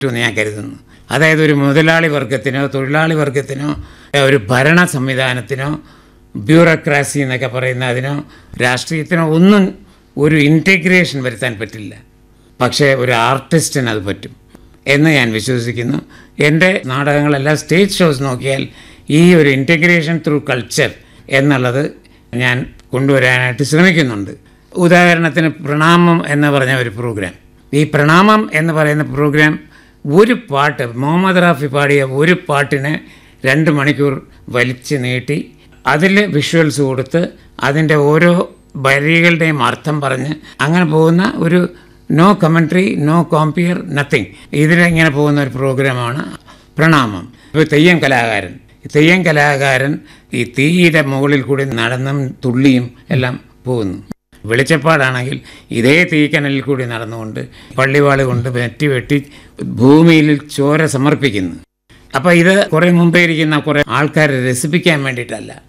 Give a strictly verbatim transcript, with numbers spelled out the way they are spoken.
എന്ന് ഞാൻ കരുതുന്നു. അതായത് ഒരു മുതലാളി വർഗത്തിനോ തൊഴിലാളി വർഗത്തിനോ ഒരു ഭരണ സംവിധാനത്തിനോ ബ്യൂറോക്രാസി എന്നൊക്കെ പറയുന്ന അതിനോ രാഷ്ട്രീയത്തിനോ ഒന്നും ഒരു ഇൻറ്റഗ്രേഷൻ വരുത്താൻ പറ്റില്ല. പക്ഷേ ഒരു ആർട്ടിസ്റ്റിന് അത് പറ്റും എന്ന് ഞാൻ വിശ്വസിക്കുന്നു. എൻ്റെ നാടകങ്ങളെല്ലാം സ്റ്റേജ് ഷോസ് നോക്കിയാൽ ഈ ഒരു ഇൻറ്റഗ്രേഷൻ ത്രൂ കൾച്ചർ എന്നുള്ളത് ഞാൻ കൊണ്ടുവരാനായിട്ട് ശ്രമിക്കുന്നുണ്ട്. ഉദാഹരണത്തിന് പ്രണാമം എന്ന് പറഞ്ഞ ഒരു പ്രോഗ്രാം, ഈ പ്രണാമം എന്ന് പറയുന്ന പ്രോഗ്രാം ഒരു പാട്ട് മുഹമ്മദ് റാഫി പാടിയ ഒരു പാട്ടിനെ രണ്ട് മണിക്കൂർ വലിച്ചു നീട്ടി അതിൽ വിഷ്വൽസ് കൊടുത്ത് അതിൻ്റെ ഓരോ വരികളുടെയും അർത്ഥം പറഞ്ഞ് അങ്ങനെ പോകുന്ന ഒരു നോ കമൻട്രി, നോ കോമ്പിയർ, നത്തിങ്, ഇതിലിങ്ങനെ പോകുന്ന ഒരു പ്രോഗ്രാമാണ് പ്രണാമം. ഇപ്പോൾ തെയ്യം കലാകാരൻ തെയ്യം കലാകാരൻ ഈ തീയുടെ മുകളിൽ കൂടി നടന്നും തുള്ളിയും എല്ലാം പോകുന്നു. വെളിച്ചപ്പാടാണെങ്കിൽ ഇതേ തീക്കനലിൽ കൂടി നടന്നുകൊണ്ട് പള്ളിവാള് കൊണ്ട് വെട്ടി വെട്ടി ഭൂമിയിൽ ചോര സമർപ്പിക്കുന്നു. അപ്പോൾ ഇത് കുറേ മുമ്പേ ഇരിക്കുന്ന കുറേ ആൾക്കാരെ രസിപ്പിക്കാൻ വേണ്ടിയിട്ടല്ല,